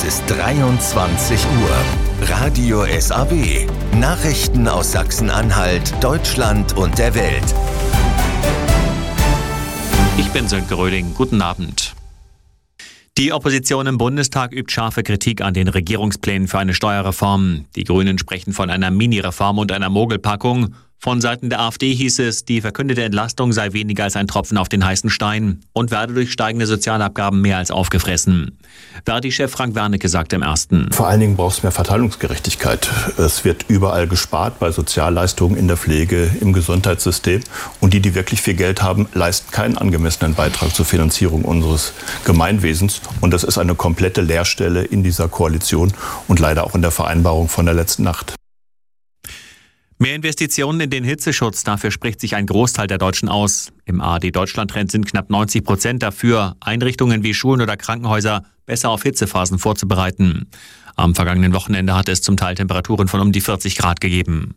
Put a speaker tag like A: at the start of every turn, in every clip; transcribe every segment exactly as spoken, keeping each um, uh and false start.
A: Es ist dreiundzwanzig Uhr. Radio S A W. Nachrichten aus Sachsen-Anhalt, Deutschland und der Welt.
B: Ich bin Sönke Röhling. Guten Abend. Die Opposition im Bundestag übt scharfe Kritik an den Regierungsplänen für eine Steuerreform. Die Grünen sprechen von einer Mini-Reform und einer Mogelpackung. Von Seiten der AfD hieß es, die verkündete Entlastung sei weniger als ein Tropfen auf den heißen Stein und werde durch steigende Sozialabgaben mehr als aufgefressen. Verdi-Chef Frank Wernicke sagte im Ersten:
C: Vor allen Dingen braucht es mehr Verteilungsgerechtigkeit. Es wird überall gespart, bei Sozialleistungen, in der Pflege, im Gesundheitssystem. Und die, die wirklich viel Geld haben, leisten keinen angemessenen Beitrag zur Finanzierung unseres Gemeinwesens. Und das ist eine komplette Leerstelle in dieser Koalition und leider auch in der Vereinbarung von der letzten Nacht.
B: Mehr Investitionen in den Hitzeschutz, dafür spricht sich ein Großteil der Deutschen aus. Im A R D-Deutschland-Trend sind knapp neunzig Prozent dafür, Einrichtungen wie Schulen oder Krankenhäuser besser auf Hitzephasen vorzubereiten. Am vergangenen Wochenende hatte es zum Teil Temperaturen von um die vierzig Grad gegeben.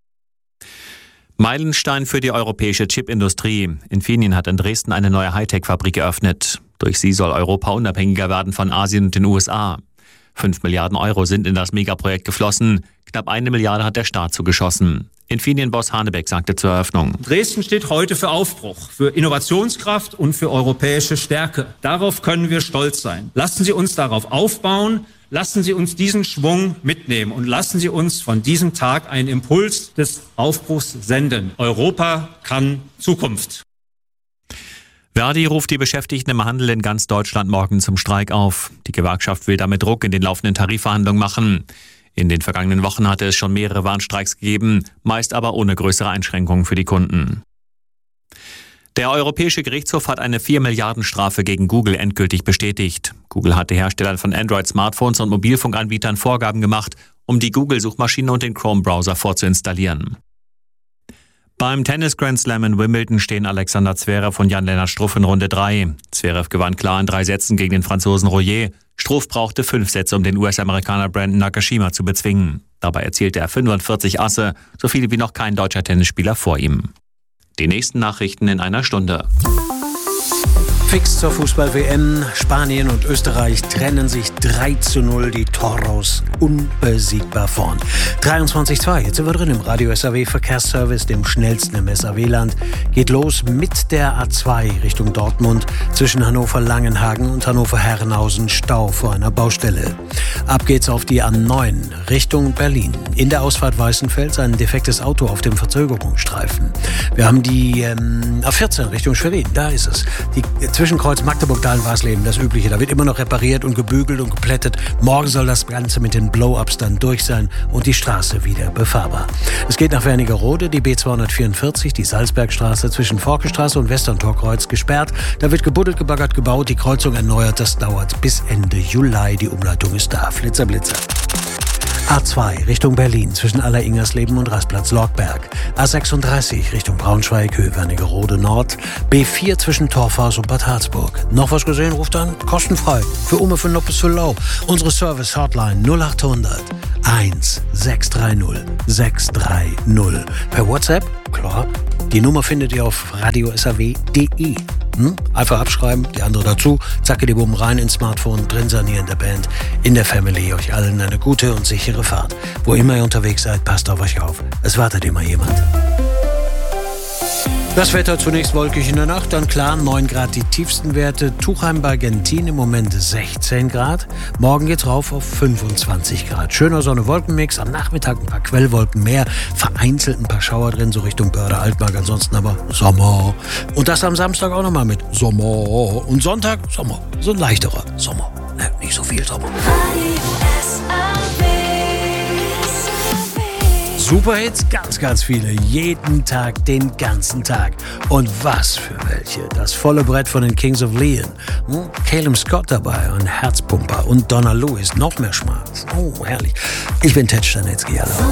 B: Meilenstein für die europäische Chipindustrie. Infineon hat in Dresden eine neue Hightech-Fabrik eröffnet. Durch sie soll Europa unabhängiger werden von Asien und den U S A. Fünf Milliarden Euro sind in das Megaprojekt geflossen. Knapp eine Milliarde hat der Staat zugeschossen. Infineon-Boss Hanebeck sagte zur Eröffnung:
D: Dresden steht heute für Aufbruch, für Innovationskraft und für europäische Stärke. Darauf können wir stolz sein. Lassen Sie uns darauf aufbauen. Lassen Sie uns diesen Schwung mitnehmen und lassen Sie uns von diesem Tag einen Impuls des Aufbruchs senden. Europa kann Zukunft.
B: Verdi ruft die Beschäftigten im Handel in ganz Deutschland morgen zum Streik auf. Die Gewerkschaft will damit Druck in den laufenden Tarifverhandlungen machen. In den vergangenen Wochen hatte es schon mehrere Warnstreiks gegeben, meist aber ohne größere Einschränkungen für die Kunden. Der Europäische Gerichtshof hat eine vier Milliarden Strafe gegen Google endgültig bestätigt. Google hatte Herstellern von Android-Smartphones und Mobilfunkanbietern Vorgaben gemacht, um die Google-Suchmaschine und den Chrome-Browser vorzuinstallieren. Beim Tennis-Grand Slam in Wimbledon stehen Alexander Zverev und Jan-Lennart Struff in Runde drei. Zverev gewann klar in drei Sätzen gegen den Franzosen Royer. Struff brauchte fünf Sätze, um den U S-Amerikaner Brandon Nakashima zu bezwingen. Dabei erzielte er fünfundvierzig Asse, so viele wie noch kein deutscher Tennisspieler vor ihm. Die nächsten Nachrichten in einer Stunde.
E: Fix zur Fußball-W M. Spanien und Österreich trennen sich drei zu null. Die Toros unbesiegbar vorn. dreiundzwanzig zwei. Jetzt sind wir drin im Radio S A W Verkehrsservice, dem schnellsten im S A W-Land. Geht los mit der A zwei Richtung Dortmund. Zwischen Hannover-Langenhagen und Hannover-Herrenhausen Stau vor einer Baustelle. Ab geht's auf die A neun Richtung Berlin. In der Ausfahrt Weißenfels ein defektes Auto auf dem Verzögerungsstreifen. Wir haben die ähm, A vierzehn Richtung Schwerin. Da ist es. Die Zwischenkreuz Magdeburg-Dahlen-Warsleben, das Übliche. Da wird immer noch repariert und gebügelt und geplättet. Morgen soll das Ganze mit den Blow-Ups dann durch sein und die Straße wieder befahrbar. Es geht nach Wernigerode, die B zweihundertvierundvierzig, die Salzbergstraße zwischen Forkestraße und Westerntorkreuz gesperrt. Da wird gebuddelt, gebaggert, gebaut, die Kreuzung erneuert. Das dauert bis Ende Juli. Die Umleitung ist da. Flitzer, Blitzer. A zwei Richtung Berlin zwischen Aller-Ingersleben und Rastplatz Lorgberg. A sechsunddreißig Richtung Braunschweig, Höhe Wernigerode Nord. B vier zwischen Torfhaus und Bad Harzburg. Noch was gesehen? Ruft an. Kostenfrei. Für Ume, für Noppes, für Lau. Unsere Service-Hotline null achthundert eins sechs drei null sechs drei null. Per WhatsApp? Klar. Die Nummer findet ihr auf radio s a w punkt d e. Hm? Einfach abschreiben, die andere dazu, zacke die Buben rein ins Smartphone, drin sein hier in der Band, in der Family, euch allen eine gute und sichere Fahrt. Wo immer ihr unterwegs seid, passt auf euch auf. Es wartet immer jemand. Das Wetter zunächst wolkig in der Nacht, dann klar, neun Grad die tiefsten Werte. Tuchheim bei Gentin im Moment sechzehn Grad. Morgen geht's rauf auf fünfundzwanzig Grad. Schöner Sonne-Wolken-Mix, am Nachmittag ein paar Quellwolken mehr, vereinzelt ein paar Schauer drin, so Richtung Börde-Altmark, ansonsten aber Sommer. Und das am Samstag auch nochmal mit Sommer. Und Sonntag Sommer, so ein leichterer Sommer. Ne, nicht so viel Sommer. Superhits, ganz, ganz viele. Jeden Tag, den ganzen Tag. Und was für welche. Das volle Brett von den Kings of Leon. Hm? Calum Scott dabei und Herzpumper. Und Donna Lewis, noch mehr Schmaß. Oh, herrlich. Ich bin Ted Stanitzky, hallo.